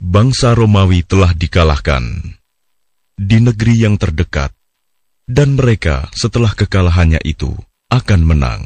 bangsa Romawi telah dikalahkan di negeri yang terdekat, dan mereka setelah kekalahannya itu akan menang.